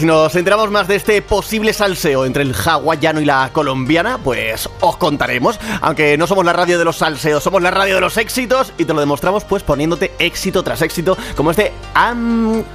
Si nos enteramos más de este posible salseo entre el hawaiano y la colombiana, pues os contaremos. Aunque no somos la radio de los salseos, somos la radio de los éxitos y te lo demostramos pues poniéndote éxito tras éxito, como este